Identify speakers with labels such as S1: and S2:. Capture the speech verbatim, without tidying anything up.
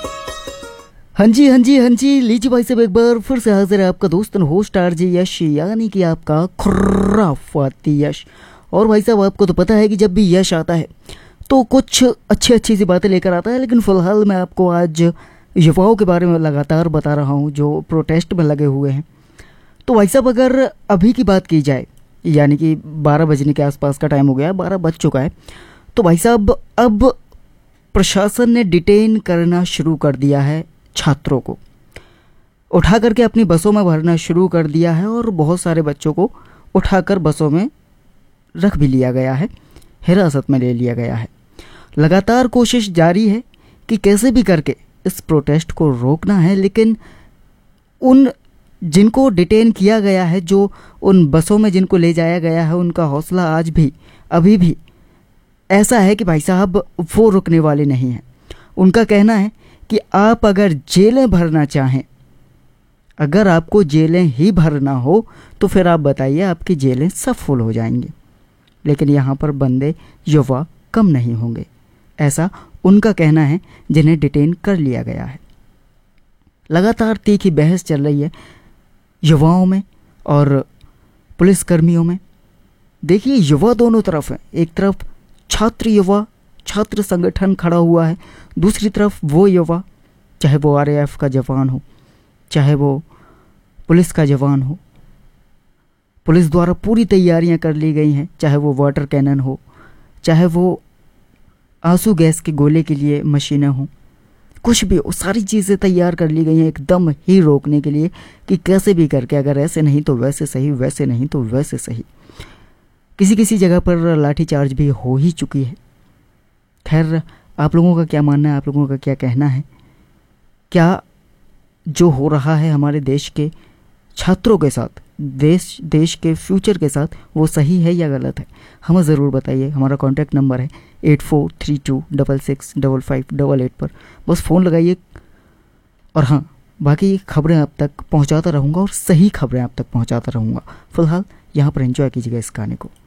S1: हाँ जी हाँ जी हाँ जी लीजिए भाई साहब, एक बार फिर से हाजिर है आपका दोस्त होस्ट आरजे यश, यानी कि आपका खुराफाती यश। और भाई साहब आपको तो पता है कि जब भी यश आता है तो कुछ अच्छी अच्छी सी बातें लेकर आता है, लेकिन फ़िलहाल मैं आपको आज युवाओं के बारे में लगातार बता रहा हूँ जो प्रोटेस्ट में लगे हुए हैं। तो भाई साहब अगर अभी की बात की जाए, यानी कि बारह बजने के आसपास का टाइम हो गया है, बारह बज चुका है, तो भाई साहब अब प्रशासन ने डिटेन करना शुरू कर दिया है, छात्रों को उठा करके अपनी बसों में भरना शुरू कर दिया है और बहुत सारे बच्चों को उठाकर बसों में रख भी लिया गया है, हिरासत में ले लिया गया है। लगातार कोशिश जारी है कि कैसे भी करके इस प्रोटेस्ट को रोकना है, लेकिन उन जिनको डिटेन किया गया है, जो उन बसों में जिनको ले जाया गया है, उनका हौसला आज भी अभी भी ऐसा है कि भाई साहब वो रुकने वाले नहीं हैं। उनका कहना है कि आप अगर जेलें भरना चाहें, अगर आपको जेलें ही भरना हो तो फिर आप बताइए, आपकी जेलें सब फुल हो जाएंगी, लेकिन यहाँ पर बंदे युवा कम नहीं होंगे, ऐसा उनका कहना है जिन्हें डिटेन कर लिया गया है। लगातार तीखी बहस चल रही है युवाओं में और पुलिसकर्मियों में। देखिए युवा दोनों तरफ है, एक तरफ छात्र युवा, छात्र संगठन खड़ा हुआ है, दूसरी तरफ वो युवा, चाहे वो आरएएफ का जवान हो, चाहे वो पुलिस का जवान हो, पुलिस द्वारा पूरी तैयारियां कर ली गई हैं, चाहे वो वाटर कैनन हो, चाहे वो आंसू गैस के गोले के लिए मशीनें हों, कुछ भी हो, सारी चीज़ें तैयार कर ली गई हैं एकदम ही रोकने के लिए कि कैसे भी करके, अगर ऐसे नहीं तो वैसे सही, वैसे नहीं तो वैसे सही। किसी किसी जगह पर लाठीचार्ज भी हो ही चुकी है। खैर, आप लोगों का क्या मानना है, आप लोगों का क्या कहना है? क्या जो हो रहा है हमारे देश के छात्रों के साथ, देश देश के फ्यूचर के साथ, वो सही है या गलत है? हमें ज़रूर बताइए। हमारा कॉन्टैक्ट नंबर है eight four three to double six double five double eight पर बस फ़ोन लगाइए। और हाँ, बाकी खबरें आप तक पहुंचाता रहूँगा और सही खबरें आप तक पहुंचाता रहूँगा। फ़िलहाल यहाँ पर एंजॉय कीजिएगा इस गाने को।